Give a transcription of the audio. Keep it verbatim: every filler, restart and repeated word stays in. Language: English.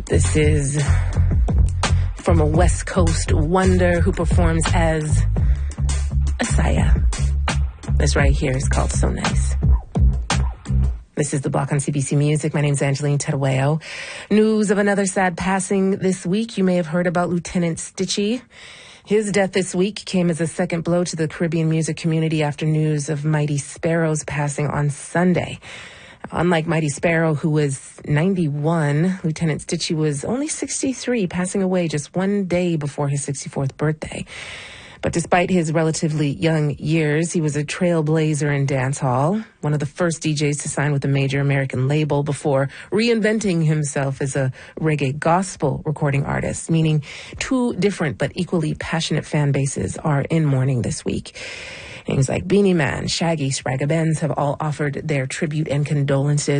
This is from a West Coast wonder who performs as Asaya. This right here is called So Nice. This is The Block on C B C Music. My name's Angeline Terueo. News of another sad passing this week. You may have heard about Lieutenant Stitchie. His death this week came as a second blow to the Caribbean music community after news of Mighty Sparrow's passing on Sunday. Unlike Mighty Sparrow, who was ninety-one, Lieutenant Stitchie was only sixty-three, passing away just one day before his sixty-fourth birthday. But despite his relatively young years, he was a trailblazer in dancehall, one of the first D Js to sign with a major American label before reinventing himself as a reggae gospel recording artist, meaning two different but equally passionate fan bases are in mourning this week. Names like Beanie Man, Shaggy, Spragga Benz have all offered their tribute and condolences.